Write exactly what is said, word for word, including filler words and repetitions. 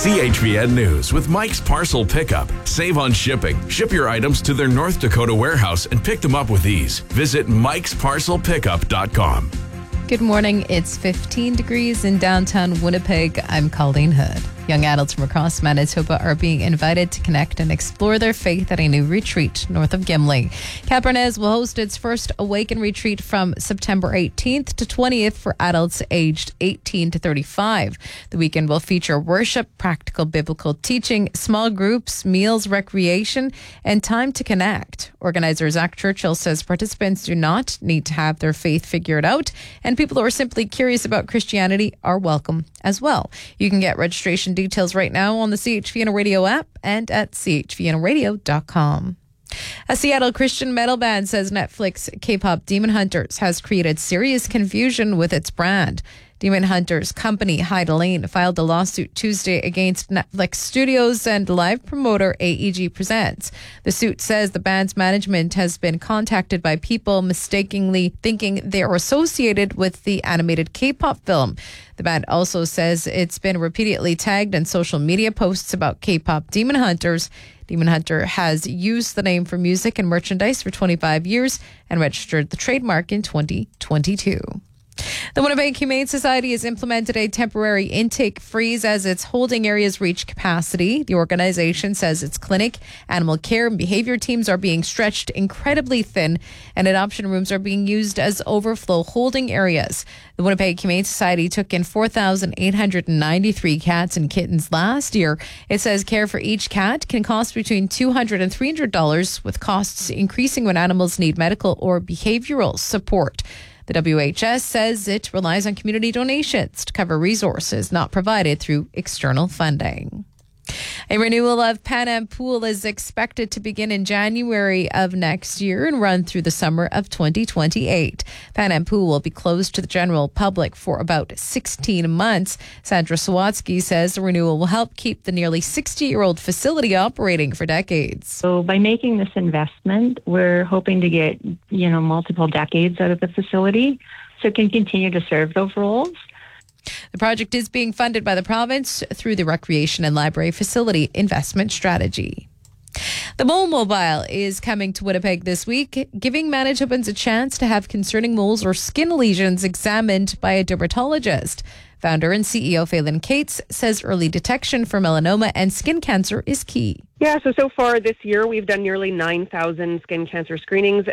C H V N News with Mike's Parcel Pickup. Save on shipping. Ship your items to their North Dakota warehouse and pick them up with ease. Visit mikes parcel pickup dot com. Good morning. It's fifteen degrees in downtown Winnipeg. I'm Colleen Hood. Young adults from across Manitoba are being invited to connect and explore their faith at a new retreat north of Gimli. Cap Arnaz will host its first Awaken retreat from September eighteenth to twentieth for adults aged eighteen to thirty-five. The weekend will feature worship, practical biblical teaching, small groups, meals, recreation, and time to connect. Organizer Zach Churchill says participants do not need to have their faith figured out, and people who are simply curious about Christianity are welcome as well. You can get registration details right now on the C H V N Radio app and at c h v n radio dot com. A Seattle Christian metal band says Netflix K-pop Demon Hunters has created serious confusion with its brand. Demon Hunters company Hyde Lane filed a lawsuit Tuesday against Netflix Studios and live promoter A E G Presents. The suit says the band's management has been contacted by people mistakenly thinking they are associated with the animated K-pop film. The band also says it's been repeatedly tagged in social media posts about K-pop Demon Hunters. Demon Hunter has used the name for music and merchandise for twenty-five years and registered the trademark in twenty twenty-two. The Winnipeg Humane Society has implemented a temporary intake freeze as its holding areas reach capacity. The organization says its clinic, animal care, and behavior teams are being stretched incredibly thin, and adoption rooms are being used as overflow holding areas. The Winnipeg Humane Society took in four thousand eight hundred ninety-three cats and kittens last year. It says care for each cat can cost between two hundred dollars and three hundred dollars, with costs increasing when animals need medical or behavioral support. The W H S says it relies on community donations to cover resources not provided through external funding. A renewal of Pan Am Pool is expected to begin in January of next year and run through the summer of twenty twenty-eight. Pan Am Pool will be closed to the general public for about sixteen months. Sandra Sawatsky says the renewal will help keep the nearly sixty-year-old facility operating for decades. So by making this investment, we're hoping to get, you know, multiple decades out of the facility so it can continue to serve those roles. The project is being funded by the province through the Recreation and Library Facility Investment Strategy. The Mole Mobile is coming to Winnipeg this week, giving Manitobans a chance to have concerning moles or skin lesions examined by a dermatologist. Founder and C E O Phelan Cates says early detection for melanoma and skin cancer is key. Yeah, so so far this year we've done nearly nine thousand skin cancer screenings,